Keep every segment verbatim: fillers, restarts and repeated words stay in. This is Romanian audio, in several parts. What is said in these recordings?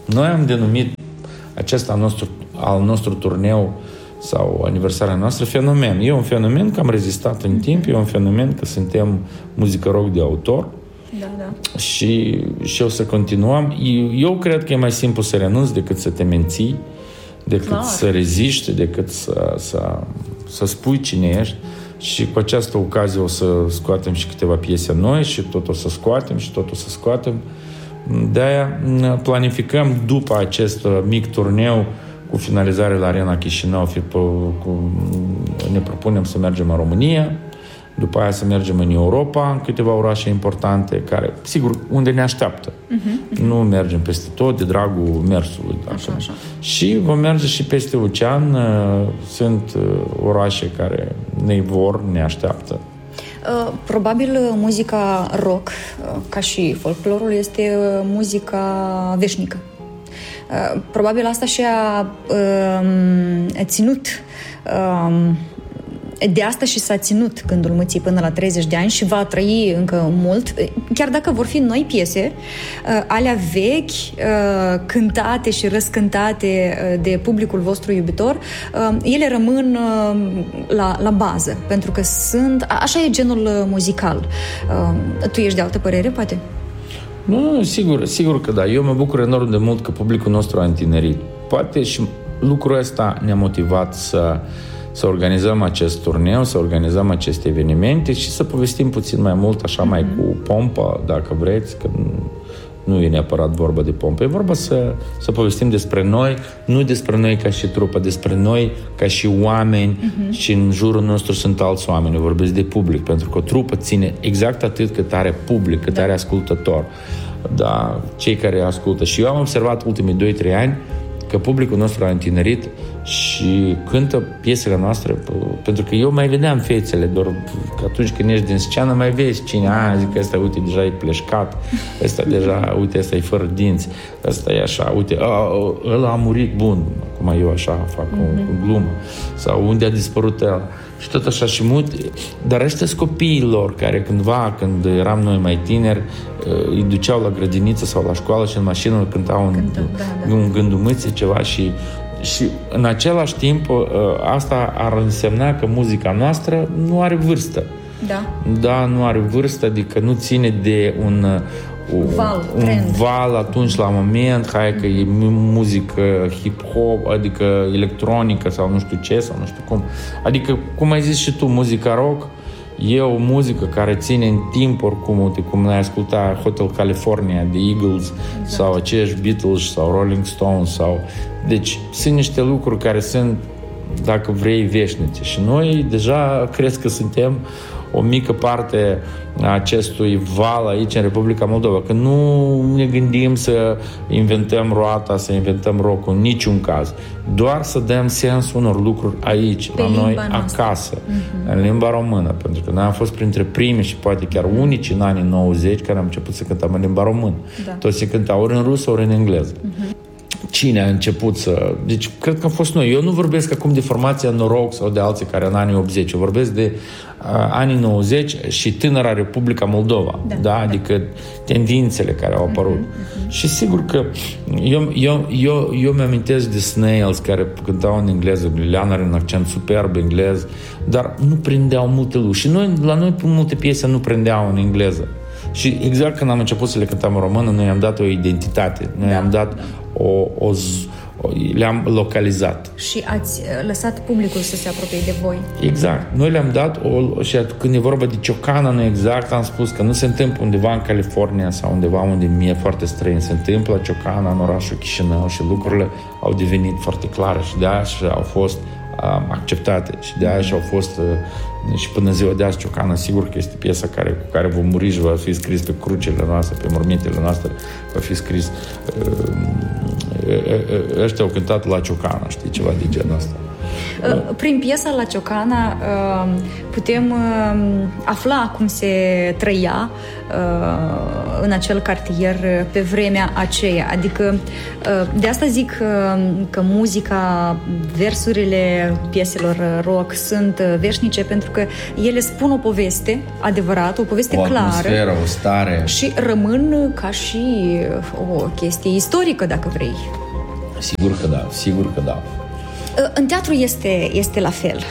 Noi am denumit acesta nostru, al nostru turneu sau aniversarea noastră fenomen. E un fenomen că am rezistat în timp, e un fenomen că suntem muzică rock de autor. Da, da. Și, și o să continuăm. Eu, eu cred că e mai simplu să renunți decât să te menții, decât Clar. să reziști, decât să, să, să spui cine ești. Și cu această ocazie o să scoatem și câteva piese noi și tot o să scoatem și tot o să scoatem. De-aia planificăm după acest mic turneu cu finalizare la Arena Chișinău, cu, ne propunem să mergem în România, după aia să mergem în Europa, în câteva orașe importante, care, sigur, unde ne așteaptă. Uh-huh, uh-huh. Nu mergem peste tot, de dragul mersului. Așa, așa. Și vom merge și peste ocean. Sunt orașe care ne vor, ne așteaptă. Probabil muzica rock, ca și folclorul, este muzica veșnică. Probabil asta și-a uh, ținut uh, de asta și s-a ținut Gândul Mâții până la treizeci de ani și va trăi încă mult, chiar dacă vor fi noi piese, uh, alea vechi, uh, cântate și răscântate uh, de publicul vostru iubitor, uh, ele rămân uh, la, la bază, pentru că sunt, așa e genul muzical. Uh, tu ești de altă părere, poate? Nu, sigur, sigur că da. Eu mă bucur enorm de mult că publicul nostru a întinerit. Poate și lucrul ăsta ne-a motivat să, să organizăm acest turneu, să organizăm aceste evenimente și să povestim puțin mai mult, așa, mm-hmm. mai cu pompă, dacă vreți, că nu e neapărat vorba de pompă. E vorba să, să povestim despre noi, nu despre noi ca și trupă, despre noi ca și oameni uh-huh. și în jurul nostru sunt alți oameni. Eu vorbesc de public, pentru că o trupă ține exact atât cât are public, cât da. are ascultător. Da, cei care ascultă. Și eu am observat ultimii doi trei ani că publicul nostru a întinerit și cântă piesele noastre, pentru că eu mai vedeam fețele, doar că atunci când ești din scenă mai vezi cine, a, zic că ăsta, uite, deja e pleșcat, ăsta deja, uite, ăsta e fără dinți, ăsta e așa, uite, a, ăla a murit, bun, acum eu așa fac mm-hmm. o, o glumă, sau unde a dispărut el. Și tot așa și multe, dar ăștia copiilor care cândva, când eram noi mai tineri, îi duceau la grădiniță sau la școală și în mașină cântau un, Cântă, da, da. un Gândul Mâții, ceva și Și în același timp asta ar însemna că muzica noastră nu are vârstă. Da. Da, nu are vârstă, adică nu ține de un, un, val, un val atunci la moment, hai că e muzică hip-hop, adică electronică sau nu știu ce, sau nu știu cum. Adică, cum ai zis și tu, muzica rock e o muzică care ține în timp oricum, uite, cum ai asculta Hotel California de Eagles exact. Sau aceiași Beatles sau Rolling Stones sau... Deci sunt niște lucruri care sunt, dacă vrei, veșnice. Și noi deja cred că suntem o mică parte a acestui val aici în Republica Moldova. Că nu ne gândim să inventăm roata, să inventăm rock-ul, în niciun caz. Doar să dăm sens unor lucruri aici, pe la noi, noastră. acasă, mm-hmm. în limba română. Pentru că noi am fost printre primii și poate chiar unici în anii nouăzeci care am început să cântăm în limba română. Da. Toți se cântau ori în rusă, ori în engleză. Mm-hmm. Cine a început să... Deci, cred că am fost noi. Eu nu vorbesc acum de formația Noroc sau de alții care în anii optzeci. Eu vorbesc de uh, anii nouăzeci și tânăra Republica Moldova. Da, da? Adică tendințele care au apărut. Uh-huh, uh-huh. Și sigur că eu, eu, eu, eu mi-amintesc de Snails care cântau în engleză, Liliana are un accent superb englez, dar nu prindeau multe lucruri. Și noi, la noi multe piese nu prindeau în engleză. Și exact când am început să le cântăm în română, noi am dat o identitate, noi da, am dat da. o, o, o... le-am localizat. Și ați lăsat publicul să se apropie de voi. Exact. Noi le-am dat o... Și când e vorba de ciocana, noi exact am spus că nu se întâmplă undeva în California sau undeva unde mi-e foarte străin. Se întâmplă ciocana în orașul Chișinău și lucrurile au devenit foarte clare și de aia și au fost um, acceptate și de aia și au fost uh, și până ziua de azi Ciocana, sigur că este piesa care, cu care vom muri și va fi scris pe crucile noastre, pe mormintele noastre, va fi scris uh, uh, uh, ăștia au cântat la Ciocana, știi, ceva de genul ăsta. Prin piesa La Ciocana putem afla cum se trăia în acel cartier pe vremea aceea. Adică de asta zic că muzica, versurile pieselor rock sunt veșnice, pentru că ele spun o poveste adevărată, o poveste o clară. O atmosferă, o stare. Și rămân ca și o chestie istorică, dacă vrei. Sigur că da, sigur că da. În teatru este, este la fel.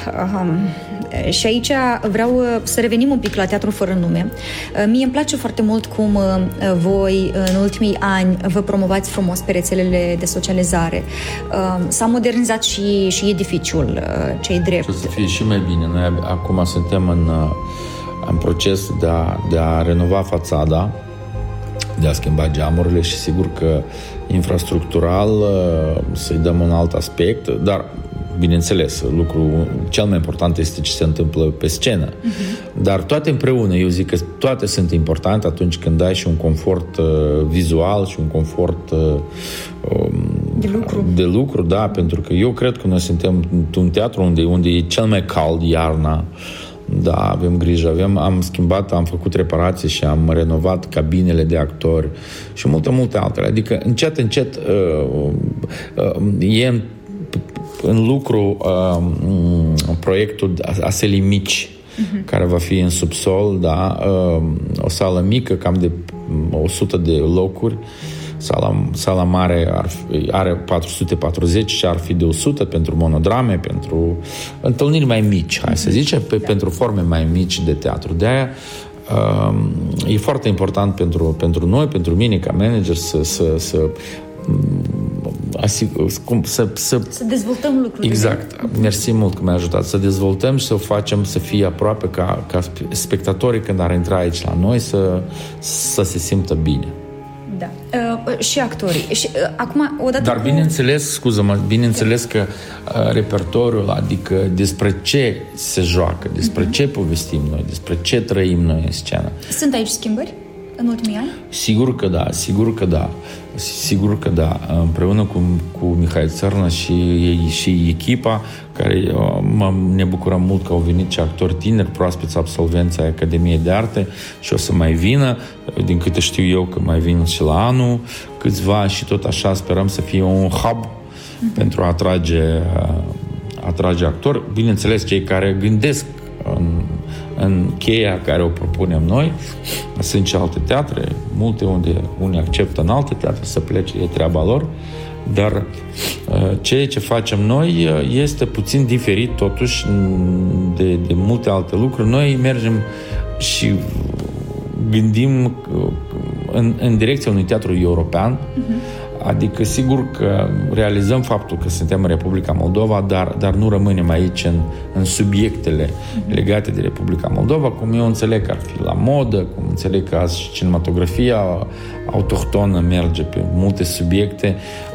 Și aici vreau să revenim un pic la Teatru Fără Nume. Mie îmi place foarte mult cum voi, în ultimii ani, vă promovați frumos pe rețelele de socializare. S-a modernizat și, și edificiul, ce-i drept. Și o să fie și mai bine. Noi acum suntem în, în proces de a, de a renova fațada, de a schimba geamurile și sigur că infrastructural să-i dăm un alt aspect, dar bineînțeles, lucrul cel mai important este ce se întâmplă pe scenă. Uh-huh. Dar toate împreună, eu zic că toate sunt importante atunci când ai și un confort uh, vizual și un confort uh, de lucru. De lucru, da, pentru că eu cred că noi suntem un teatru unde, unde e cel mai cald iarna. Da, avem grijă, avem, am schimbat, am făcut reparații și am renovat cabinele de actori și multe, multe altele. Adică, încet, încet, uh, uh, e în, în lucru uh, proiectul Aselii Mici, uh-huh. care va fi în subsol, da, uh, o sală mică, cam de o sută de locuri. Sala, sala mare ar fi, are patru sute patruzeci și ar fi de o sută pentru monodrame, pentru întâlniri mai mici, hai să zicem, pe, da. pentru forme mai mici de teatru. De-aia uh, e foarte important pentru, pentru noi, pentru mine ca manager să să, să, asigur, cum, să, să să dezvoltăm lucrurile. Exact. Mersi mult că m-ai ajutat. Să dezvoltăm și să o facem să fie aproape ca, ca spectatorii când ar intra aici la noi să, să se simtă bine. Da. Uh, și actorii. Și, uh, acum, odată Dar cu... bineînțeles, scuză-mă, bineînțeles că uh, repertoriul, adică despre ce se joacă, despre uh-huh. ce povestim noi, despre ce trăim noi în scenă. Sunt aici schimbări în ultimii ani? Sigur că da, sigur că da. Sigur că da. Împreună cu, cu Mihai Țărnă și, și echipa, care mă, ne bucurăm mult că au venit și actori tineri, proaspeți absolvenți ai Academiei de Arte și o să mai vină, din câte știu eu că mai vin și la anul câțiva și tot așa sperăm să fie un hub uh-huh. pentru a atrage, atrage actori. Bineînțeles, cei care gândesc în, în cheia care o propunem noi. Sunt și alte teatre, multe unde unii acceptă în alte teatre să plece, e treaba lor, dar ceea ce facem noi este puțin diferit totuși de, de multe alte lucruri. Noi mergem și gândim în, în direcția unui teatru european, uh-huh. Adică sigur că realizăm faptul că suntem în Republica Moldova, dar, dar nu rămânem aici în, în subiectele uh-huh. legate de Republica Moldova, cum eu înțeleg că ar fi la modă, cum înțeleg că azi și cinematografia autohtonă merge pe multe subiecte,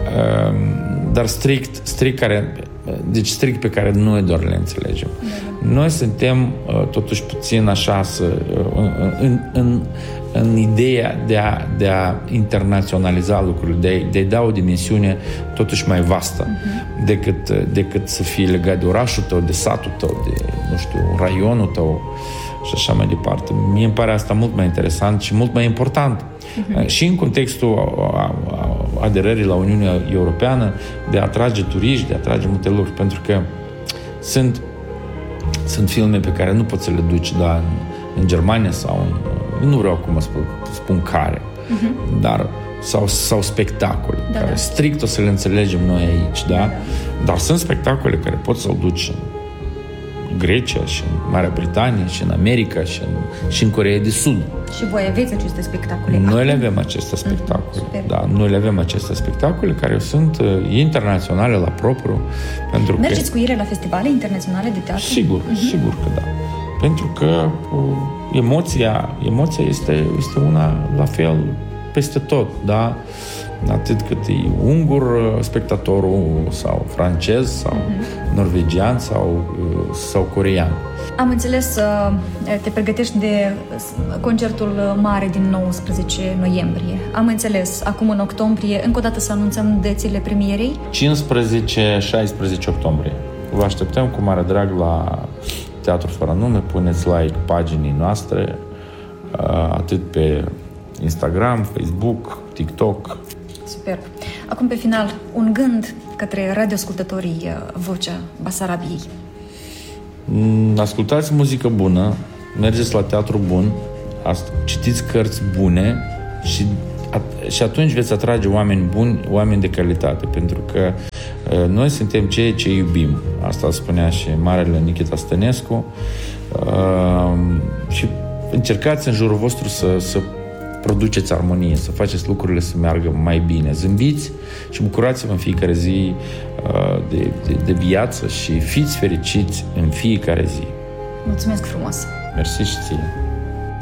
dar strict, strict care, deci strict pe care noi doar le înțelegem. Uh-huh. Noi suntem totuși puțin așa să, în, în, în ideea de a, de a internaționaliza lucrurile, de, de a da o dimensiune totuși mai vastă uh-huh. decât, decât să fie legat de orașul tău, de satul tău, de, nu știu, raionul tău și așa mai departe. Mie îmi pare asta mult mai interesant și mult mai important. Uh-huh. Și în contextul aderării la Uniunea Europeană, de a atrage turiști, de a atrage multe lucruri, pentru că sunt, sunt filme pe care nu poți să le duci, da, în, în Germania sau în nu vreau acum să spun, spun care, uh-huh. dar sau, sau spectacole, da, care da. strict o să le înțelegem noi aici, da? Da. Dar sunt spectacole care poți să-l duci în Grecia și în Marea Britanie și în America și în, și în Coreea de Sud. Și voi aveți aceste spectacole? Noi acum? le avem aceste spectacole, uh-huh. da, noi le avem aceste spectacole care sunt uh, internaționale la propriu. Pentru Mergeți că... cu ele la festivale internaționale de teatru? Sigur, uh-huh. sigur că da. Pentru că uh, emoția, emoția este, este una la fel peste tot, da? Atât cât e ungur spectatorul sau francez sau uh-huh. norvegian sau, sau corean. Am înțeles, te pregătești de concertul mare din nouăsprezece noiembrie. Am înțeles, acum în octombrie, încă o dată să anunțăm dățile premierei? cincisprezece șaisprezece octombrie. vă așteptăm cu mare drag la Teatru Fără Nume. Puneți like paginii noastre, atât pe Instagram, Facebook, TikTok. Super. Acum, pe final, un gând către radioascultătorii Vocea Basarabiei. Ascultați muzică bună, mergeți la teatru bun, citiți cărți bune și, și atunci veți atrage oameni buni, oameni de calitate, pentru că uh, noi suntem cei ce iubim. Asta spunea și marele Nichita Stănescu. Uh, și încercați în jurul vostru să, să produceți armonie, să faceți lucrurile să meargă mai bine. Zâmbiți și bucurați-vă în fiecare zi uh, de, de, de viață și fiți fericiți în fiecare zi. Mulțumesc frumos! Mersi și ție!